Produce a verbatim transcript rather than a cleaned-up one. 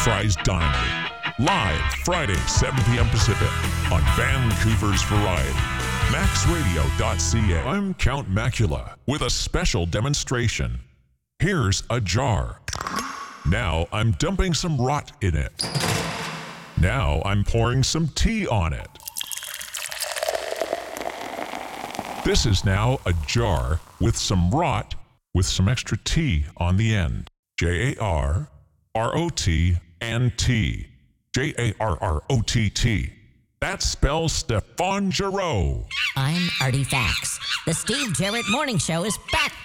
Fries Diner. Live Friday, seven p.m. Pacific on Vancouver's Variety. max radio dot c a. I'm Count Macula with a special demonstration. Here's a jar. Now I'm dumping some rot in it. Now I'm pouring some tea on it. This is now a jar with some rot with some extra tea on the end. J A R R O T and T. J A R R O T T. That spells Stefan Giroux. I'm Artie Fax. The Steve Jarrett Morning Show is back